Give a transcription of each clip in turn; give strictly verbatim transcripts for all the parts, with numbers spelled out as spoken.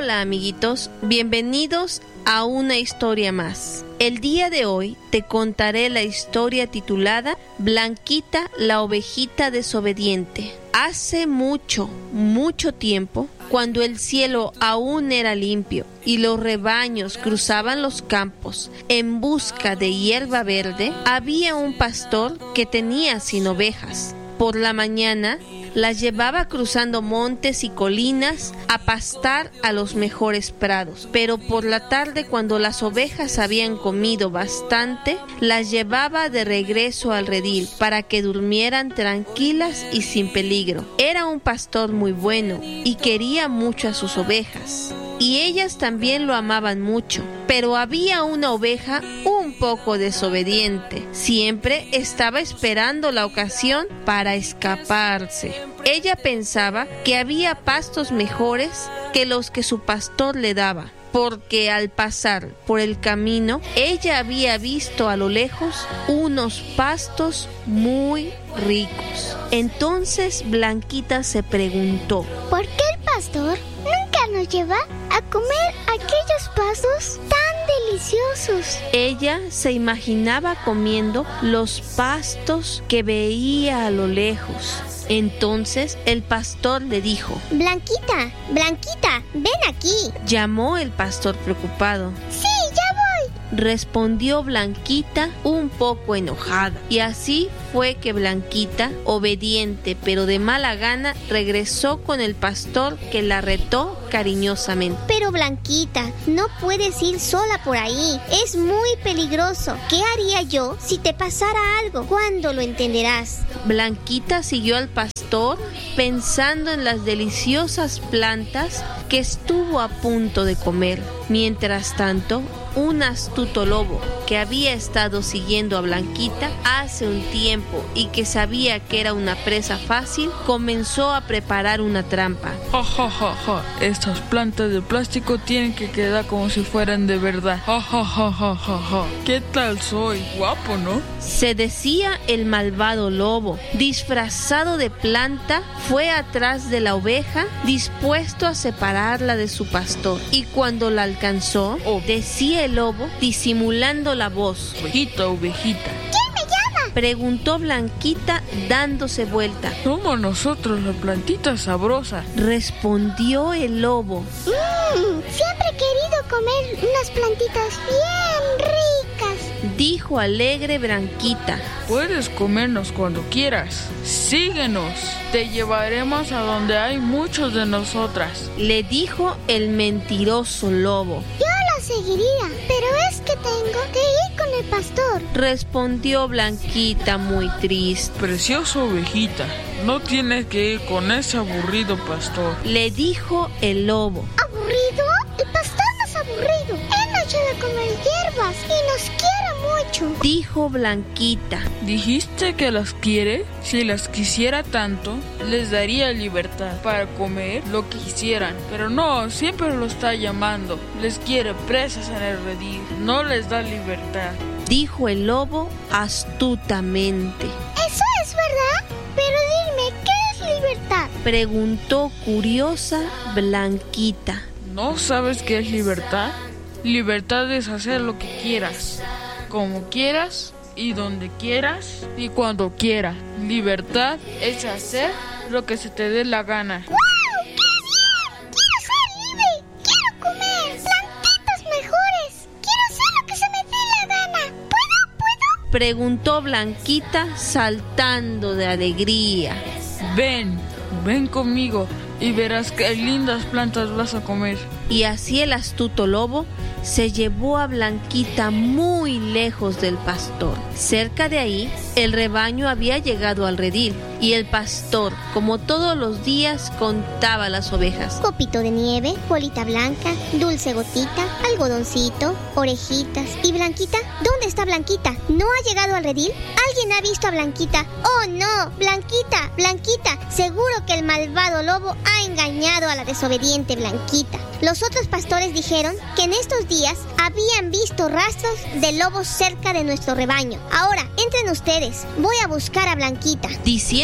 Hola amiguitos, bienvenidos a una historia más. El día de hoy te contaré la historia titulada Blanquita, la ovejita desobediente. Hace mucho, mucho tiempo, cuando el cielo aún era limpio y los rebaños cruzaban los campos en busca de hierba verde, había un pastor que tenía cien ovejas. Por la mañana las llevaba cruzando montes y colinas a pastar a los mejores prados, pero por la tarde, cuando las ovejas habían comido bastante, las llevaba de regreso al redil para que durmieran tranquilas y sin peligro. Era un pastor muy bueno y quería mucho a sus ovejas, y ellas también lo amaban mucho, pero había una oveja un poco desobediente. Siempre estaba esperando la ocasión para escaparse. Ella pensaba que había pastos mejores que los que su pastor le daba, porque al pasar por el camino, ella había visto a lo lejos unos pastos muy ricos. Entonces Blanquita se preguntó: ¿por qué el pastor nunca nos lleva a comer aquellos pastos tan deliciosos? Ella se imaginaba comiendo los pastos que veía a lo lejos. Entonces el pastor le dijo: Blanquita, Blanquita, ven aquí. Llamó el pastor preocupado. Sí, ya voy, respondió Blanquita un poco enojada. Y así fue que Blanquita, obediente pero de mala gana, regresó con el pastor, que la retó cariñosamente. Pero Blanquita, no puedes ir sola por ahí. Es muy peligroso. ¿Qué haría yo si te pasara algo? ¿Cuándo lo entenderás? Blanquita siguió al pastor pensando en las deliciosas plantas que estuvo a punto de comer. Mientras tanto, un astuto lobo que había estado siguiendo a Blanquita hace un tiempo y que sabía que era una presa fácil, comenzó a preparar una trampa. Ja, ja, ja, ja. Estas plantas de plástico tienen que quedar como si fueran de verdad. Ja, ja, ja, ja, ja, ja. ¿Qué tal soy? Guapo, ¿no? Se decía el malvado lobo. Disfrazado de planta, fue atrás de la oveja, dispuesto a separarla de su pastor. Y cuando la alcanzó, oh, decía el lobo, disimulando la voz: Ovejita, ovejita, ¿quién me llama?, preguntó Blanquita dándose vuelta. Somos nosotros, la plantita sabrosa, respondió el lobo. Mmm, siempre he querido comer unas plantitas bien ricas, dijo alegre Blanquita. Puedes comernos cuando quieras. Síguenos, te llevaremos a donde hay muchos de nosotras, le dijo el mentiroso lobo. Yo la seguiría, pero es que tengo que ir con el pastor, respondió Blanquita muy triste. Preciosa ovejita, no tienes que ir con ese aburrido pastor, le dijo el lobo. ¿Aburrido? El pastor no es aburrido. Él nos lleva a comer hierbas y nos quiere mucho, dijo Blanquita. ¿Dijiste que las quiere? Si las quisiera tanto, les daría libertad para comer lo que quisieran. Pero no, siempre lo está llamando. Les quiere presas en el redil. No les da libertad, dijo el lobo astutamente. Eso es verdad, pero dime, ¿qué es libertad?, preguntó curiosa Blanquita. ¿No sabes qué es libertad? Libertad es hacer lo que quieras, como quieras y donde quieras y cuando quieras. Libertad es hacer lo que se te dé la gana. ¡Wow! ¡Qué bien! ¡Quiero ser libre! ¡Quiero comer plantitas mejores! ¡Quiero hacer lo que se me dé la gana! ¿Puedo? ¿Puedo?, preguntó Blanquita saltando de alegría. Ven, ven conmigo y verás qué lindas plantas vas a comer. Y así el astuto lobo se llevó a Blanquita muy lejos del pastor. Cerca de ahí, el rebaño había llegado al redil y el pastor, como todos los días, contaba las ovejas. Copito de nieve, bolita blanca, dulce gotita, algodoncito, orejitas. ¿Y Blanquita? ¿Dónde está Blanquita? ¿No ha llegado al redil? ¿Alguien ha visto a Blanquita? ¡Oh, no! ¡Blanquita! ¡Blanquita! Seguro que el malvado lobo ha engañado a la desobediente Blanquita. Los otros pastores dijeron que en estos días habían visto rastros de lobos cerca de nuestro rebaño. Ahora, entren ustedes. Voy a buscar a Blanquita. Diciendo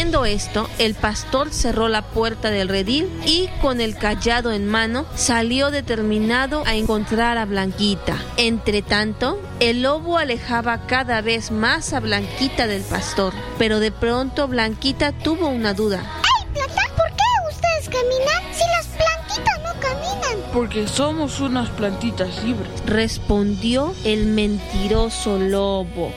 Oyendo esto, el pastor cerró la puerta del redil y con el cayado en mano salió determinado a encontrar a Blanquita. Entre tanto, el lobo alejaba cada vez más a Blanquita del pastor, pero de pronto Blanquita tuvo una duda. ¡Ey, Plata! ¿Por qué ustedes caminan si las plantitas no caminan? Porque somos unas plantitas libres, respondió el mentiroso lobo.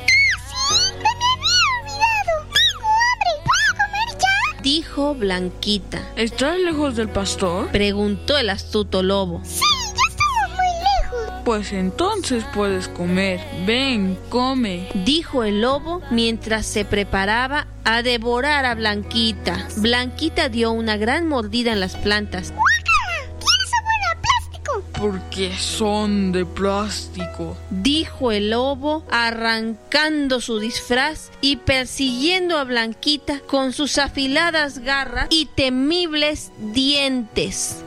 Dijo Blanquita. ¿Estás lejos del pastor?, preguntó el astuto lobo. Sí, ya estamos muy lejos. Pues entonces puedes comer. Ven, come, dijo el lobo mientras se preparaba a devorar a Blanquita. Blanquita dio una gran mordida en las plantas. ¡Guácala! ¡Tiene sabor a plástico! porque son de plástico, dijo el lobo, arrancando su disfraz y persiguiendo a Blanquita con sus afiladas garras y temibles dientes.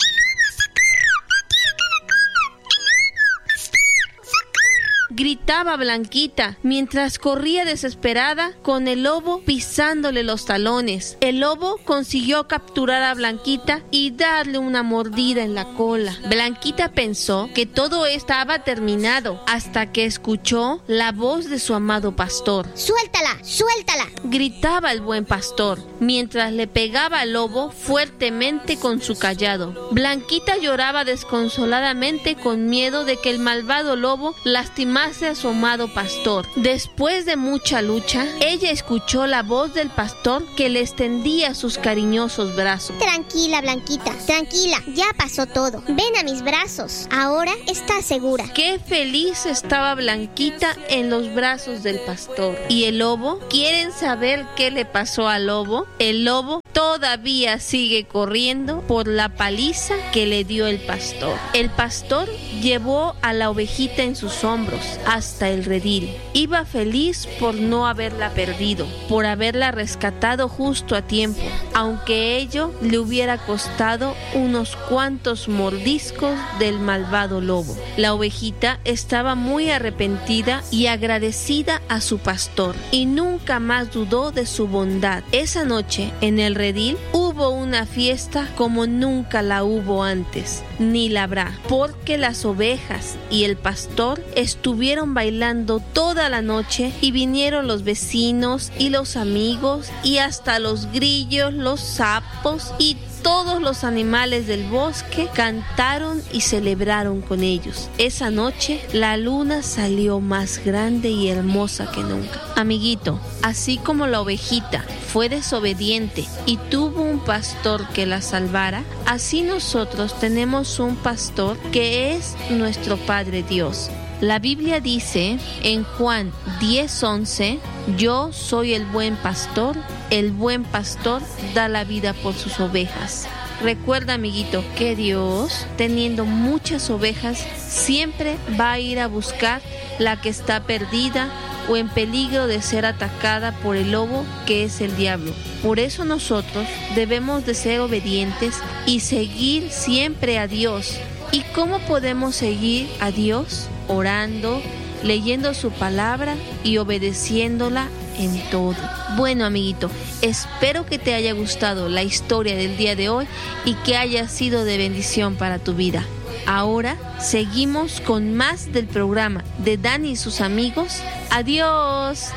Gritaba Blanquita mientras corría desesperada con el lobo pisándole los talones. El lobo consiguió capturar a Blanquita y darle una mordida en la cola. Blanquita pensó que todo estaba terminado hasta que escuchó la voz de su amado pastor. ¡Suéltala! ¡Suéltala! Gritaba el buen pastor mientras le pegaba al lobo fuertemente con su cayado. Blanquita lloraba desconsoladamente con miedo de que el malvado lobo lastimara a su amado pastor. Después de mucha lucha, ella escuchó la voz del pastor que le extendía sus cariñosos brazos. Tranquila, Blanquita, tranquila, ya pasó todo. Ven a mis brazos, ahora estás segura. Qué feliz estaba Blanquita en los brazos del pastor. ¿Y el lobo? ¿Quieren saber qué le pasó al lobo? El lobo todavía sigue corriendo por la paliza que le dio el pastor. El pastor llevó a la ovejita en sus hombros hasta el redil. Iba feliz por no haberla perdido, por haberla rescatado justo a tiempo, aunque ello le hubiera costado unos cuantos mordiscos del malvado lobo. La ovejita estaba muy arrepentida y agradecida a su pastor, y nunca más dudó de su bondad. Esa noche, en el redil, hubo una fiesta como nunca la hubo antes, ni la habrá, porque las ovejas y el pastor estuvieron bailando toda la noche y vinieron los vecinos y los amigos y hasta los grillos, los sapos y todos los animales del bosque cantaron y celebraron con ellos. Esa noche la luna salió más grande y hermosa que nunca. Amiguito, así como la ovejita fue desobediente y tuvo un pastor que la salvara, así nosotros tenemos un pastor que es nuestro Padre Dios. La Biblia dice en Juan diez once, yo soy el buen pastor, el buen pastor da la vida por sus ovejas. Recuerda, amiguito, que Dios, teniendo muchas ovejas, siempre va a ir a buscar la que está perdida o en peligro de ser atacada por el lobo, que es el diablo. Por eso nosotros debemos de ser obedientes y seguir siempre a Dios. ¿Y cómo podemos seguir a Dios? Orando, leyendo su palabra y obedeciéndola en todo. Bueno, amiguito, espero que te haya gustado la historia del día de hoy y que haya sido de bendición para tu vida. Ahora seguimos con más del programa de Dani y sus amigos. ¡Adiós!